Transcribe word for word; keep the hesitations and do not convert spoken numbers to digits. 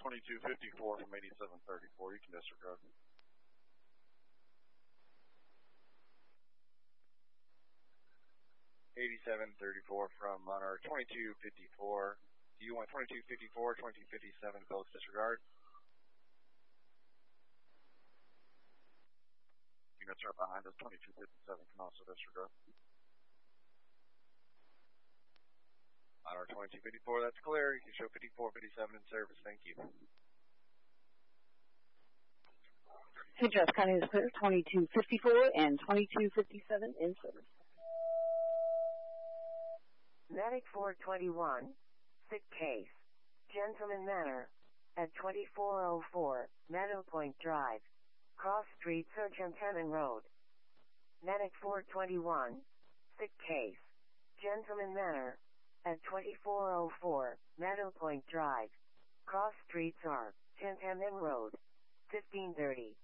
twenty-two fifty-four from eighty-seven thirty-four. You can disregard. eighty-seven thirty-four from Monarch twenty-two fifty-four. Do you want twenty-two fifty-four, twenty-two fifty-seven, both disregard? Units right behind us, twenty-two fifty-seven can also disregard. Monarch twenty-two fifty-four, that's clear. You can show fifty-four fifty-seven in service. Thank you. Address County is clear, twenty-two fifty-four and twenty-two fifty-seven in service. Medic four twenty-one, sick case, Gentleman Manor, at twenty-four oh four, Meadow Point Drive, Cross Street, Sergeant Hammond Road. Medic four twenty-one, sick case, Gentleman Manor, at twenty-four oh four, Meadow Point Drive, Cross Street, Sergeant Hammond Road, fifteen thirty.